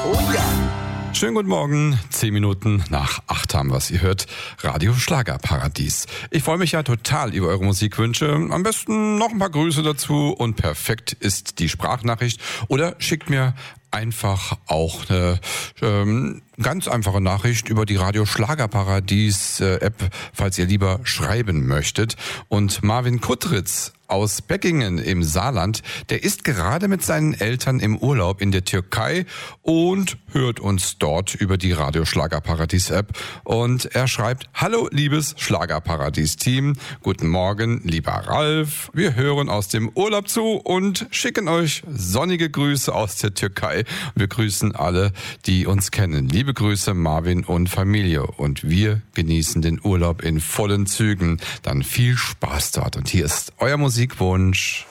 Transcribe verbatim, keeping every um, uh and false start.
Oh ja. Schönen guten Morgen, zehn Minuten nach acht haben wir es. Ihr hört Radio Schlagerparadies. Ich freue mich ja total über eure Musikwünsche. Am besten noch ein paar Grüße dazu und perfekt ist die Sprachnachricht. Oder schickt mir einfach auch eine ähm, ganz einfache Nachricht über die Radio Schlagerparadies äh, App, falls ihr lieber schreiben möchtet. Und Marvin Kuttritz aus Beckingen im Saarland, der ist gerade mit seinen Eltern im Urlaub in der Türkei und hört uns dort über die Radio Schlagerparadies App. Und er schreibt: Hallo liebes Schlagerparadies-Team, guten Morgen lieber Ralf, wir hören aus dem Urlaub zu und schicken euch sonnige Grüße aus der Türkei. Wir grüßen alle, die uns kennen. Liebe Grüße Marvin und Familie, und wir genießen den Urlaub in vollen Zügen. Dann viel Spaß dort, und hier ist euer Musikwunsch.